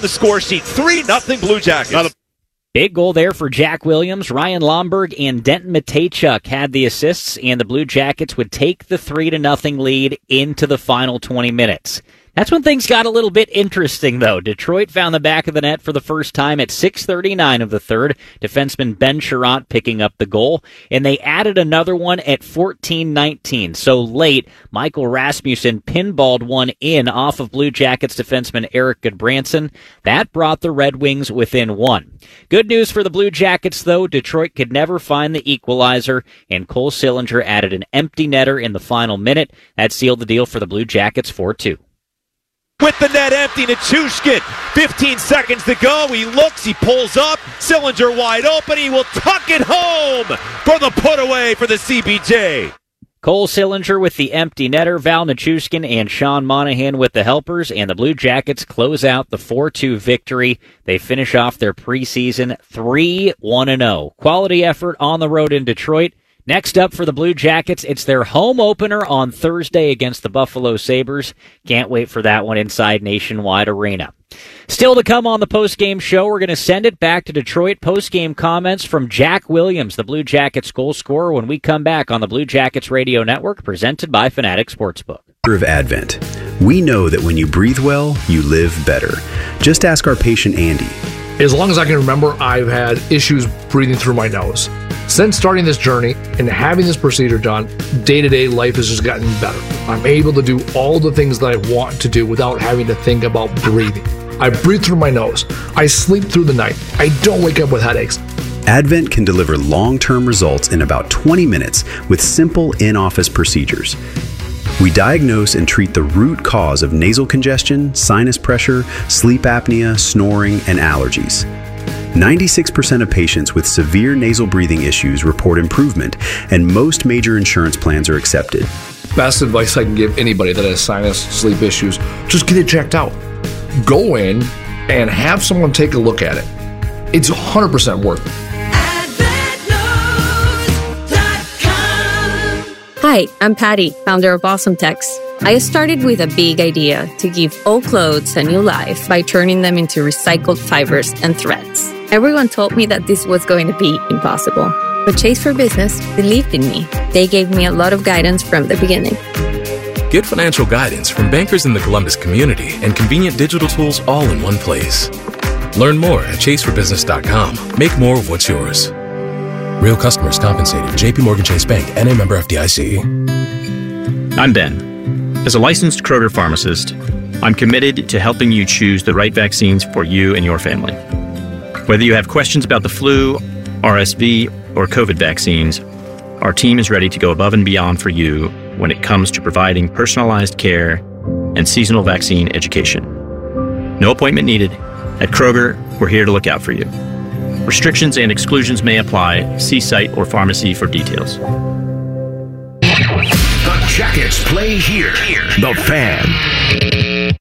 the score sheet. 3-0 Blue Jackets. Big goal there for Jack Williams. Ryan Lomberg and Denton Matejchuk had the assists, and the Blue Jackets would take the 3-0 lead into the final 20 minutes. That's when things got a little bit interesting, though. Detroit found the back of the net for the first time at 6:39 of the third. Defenseman Ben Sherratt picking up the goal, and they added another one at 14:19. So late, Michael Rasmussen pinballed one in off of Blue Jackets defenseman Eric Goodbranson. That brought the Red Wings within one. Good news for the Blue Jackets, though. Detroit could never find the equalizer, and Cole Sillinger added an empty netter in the final minute. That sealed the deal for the Blue Jackets 4-2. With the net empty, Nichushkin, 15 seconds to go. He looks, he pulls up. Sillinger wide open. He will tuck it home for the put away for the CBJ. Cole Sillinger with the empty netter, Val Nichushkin and Sean Monahan with the helpers, and the Blue Jackets close out the 4-2 victory. They finish off their preseason 3-1-0. Quality effort on the road in Detroit. Next up for the Blue Jackets, it's their home opener on Thursday against the Buffalo Sabres. Can't wait for that one inside Nationwide Arena. Still to come on the postgame show, we're going to send it back to Detroit. Postgame comments from Jack Williams, the Blue Jackets goal scorer, when we come back on the Blue Jackets Radio Network, presented by Fanatic Sportsbook. Of Advent. We know that when you breathe well, you live better. Just ask our patient Andy. As long as I can remember, I've had issues breathing through my nose. Since starting this journey and having this procedure done, day-to-day life has just gotten better. I'm able to do all the things that I want to do without having to think about breathing. I breathe through my nose. I sleep through the night. I don't wake up with headaches. Advent can deliver long-term results in about 20 minutes with simple in-office procedures. We diagnose and treat the root cause of nasal congestion, sinus pressure, sleep apnea, snoring, and allergies. 96% of patients with severe nasal breathing issues report improvement, and most major insurance plans are accepted. Best advice I can give anybody that has sinus, sleep issues, just get it checked out. Go in and have someone take a look at it. It's 100% worth it. Hi, I'm Patty, founder of Awesome Tex. I started with a big idea to give old clothes a new life by turning them into recycled fibers and threads. Everyone told me that this was going to be impossible, but Chase for Business believed in me. They gave me a lot of guidance from the beginning. Get financial guidance from bankers in the Columbus community and convenient digital tools all in one place. Learn more at chaseforbusiness.com. Make more of what's yours. Real customers compensated. JP Morgan Chase Bank, N.A. member FDIC. I'm Ben. As a licensed Kroger pharmacist, I'm committed to helping you choose the right vaccines for you and your family. Whether you have questions about the flu, RSV, or COVID vaccines, our team is ready to go above and beyond for you when it comes to providing personalized care and seasonal vaccine education. No appointment needed. At Kroger, we're here to look out for you. Restrictions and exclusions may apply. See site or pharmacy for details. The Jackets play here. The Fan.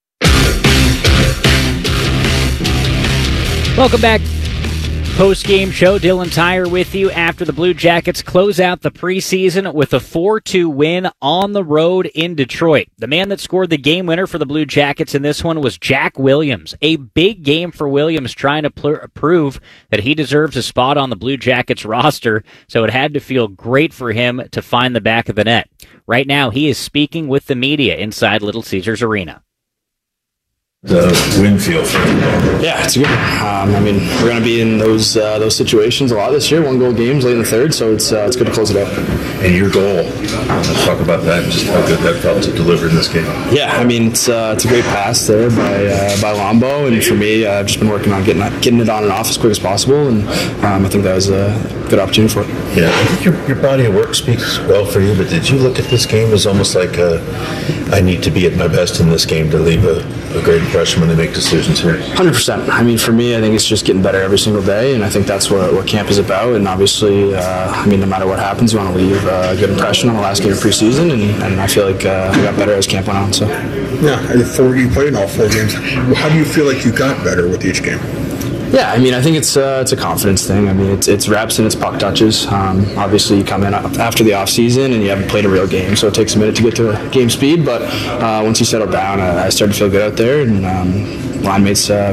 Welcome back. Post-game show, Dylan Tyre with you after the Blue Jackets close out the preseason with a 4-2 win on the road in Detroit. The man that scored the game winner for the Blue Jackets in this one was Jack Williams. A big game for Williams, trying to prove that he deserves a spot on the Blue Jackets roster, so it had to feel great for him to find the back of the net. Right now, he is speaking with the media inside Little Caesars Arena. The win feel for you? Yeah, it's good. I mean, we're going to be in those situations a lot this year, one-goal games late in the third, so it's good to close it out. And your goal, let's talk about that and just how good that felt to deliver in this game. Yeah, I mean, it's a great pass there by Lombo, and for me, I've just been working on getting it on and off as quick as possible, and I think that was a good opportunity for it. Yeah, I think your body of work speaks well for you, but did you look at this game as almost like I need to be at my best in this game to leave a great impression when they make decisions here? 100%. I mean, for me, I think it's just getting better every single day, and I think that's what camp is about. And obviously, I mean, no matter what happens, you want to leave a good impression on the last game of preseason, and I feel like we got better as camp went on. So, yeah, you played in all 4 games. How do you feel like you got better with each game? Yeah, I mean, I think it's a confidence thing. I mean, it's reps and it's puck touches. Obviously, you come in after the off season and you haven't played a real game, so it takes a minute to get to game speed. But once you settle down, I started to feel good out there, and line mates